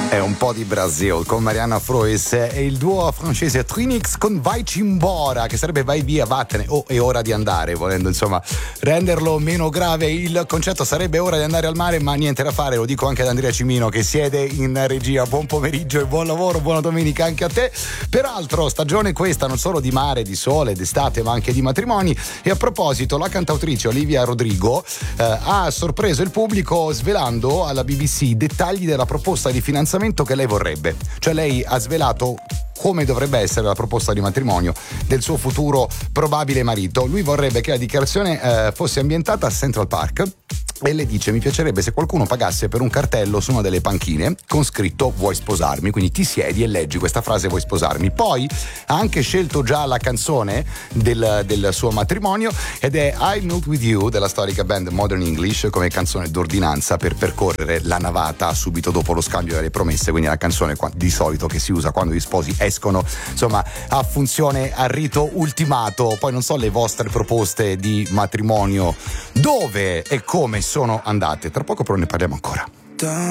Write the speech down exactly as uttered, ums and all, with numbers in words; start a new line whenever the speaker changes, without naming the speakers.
È un po' di Brasil con Mariana Frois e il duo francese Trinix con Vai Cimbora, che sarebbe vai via, vattene, o oh, è ora di andare, volendo insomma renderlo meno grave. Il concetto sarebbe ora di andare al mare, ma niente da fare, lo dico anche ad Andrea Cimino che siede in regia. Buon pomeriggio e buon lavoro, buona domenica anche a te. Peraltro stagione questa non solo di mare, di sole, d'estate, ma anche di matrimoni. E a proposito, la cantautrice Olivia Rodrigo eh, ha sorpreso il pubblico svelando alla B B C i dettagli della proposta di finanziamento che lei vorrebbe. Cioè lei ha svelato come dovrebbe essere la proposta di matrimonio del suo futuro probabile marito. Lui vorrebbe che la dichiarazione eh, fosse ambientata a Central Park e le dice: mi piacerebbe se qualcuno pagasse per un cartello su una delle panchine con scritto vuoi sposarmi, quindi ti siedi e leggi questa frase vuoi sposarmi. Poi ha anche scelto già la canzone del, del suo matrimonio ed è I Moved With You della storica band Modern English come canzone d'ordinanza per percorrere la navata subito dopo lo scambio delle promesse, quindi la canzone di solito che si usa quando gli sposi escono insomma a funzione a rito ultimato. Poi non so le vostre proposte di matrimonio dove e come sono andate, tra poco però ne parliamo ancora.